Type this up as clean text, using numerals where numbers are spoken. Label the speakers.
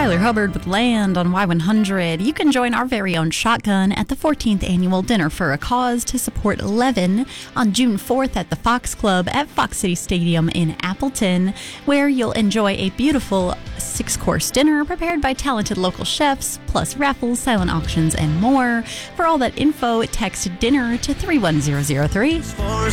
Speaker 1: Tyler Hubbard with Land on Y100. You can join our very own Shotgun at the 14th Annual Dinner for a Cause to support Levin on June 4th at the Fox Club at Fox City Stadium in Appleton, where you'll enjoy a beautiful 6-course dinner prepared by talented local chefs, plus raffles, silent auctions, and more. For all that info, text DINNER to 31003.